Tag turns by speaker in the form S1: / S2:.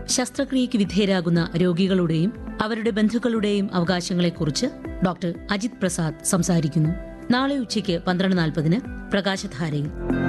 S1: ശസ്ത്രക്രിയയ്ക്ക് വിധേയരാകുന്ന രോഗികളുടെയും അവരുടെ ബന്ധുക്കളുടെയും അവകാശങ്ങളെക്കുറിച്ച് ഡോക്ടർ അജിത് പ്രസാദ് സംസാരിക്കുന്നു. നാളെ ഉച്ചയ്ക്ക് 12:40 പ്രകാശധാരയിൽ.